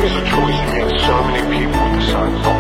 is a choice you make. So many people decide not